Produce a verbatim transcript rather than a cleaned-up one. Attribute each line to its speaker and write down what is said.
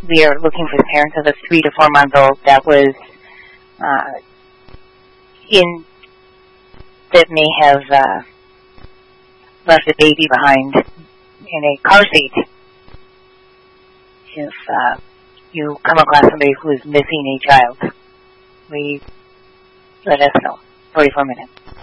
Speaker 1: we are looking for the parents of a three to four month old that was uh, in that may have uh, left a baby behind in a car seat. If uh, you come across somebody who is missing a child, we let us know. forty-four minutes.